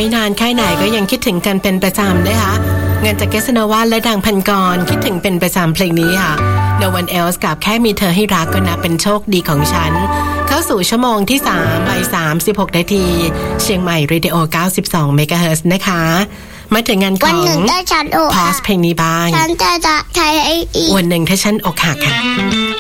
ให้นานแค่ไหนก็ยังคิดถึงกันเป็นประจำนะคะงานจากเกสโนวาและดังพันกรคิดถึงเป็นประจำเพลงนี้ค่ะ No One Else กับแค่มีเธอให้รักก็นับเป็นโชคดีของฉันเข้าสู่ชั่วโมงที่3 บ่าย 36 นาทีเชียงใหม่เรดิโอ 92 เมกะเฮิรตซ์นะคะมาถึงงานของวันหนึ่งถ้าฉันอกหักเพลงนี้บ้างฉันจะใช้อีกวันหนึ่งถ้าฉันอกหักค่ะ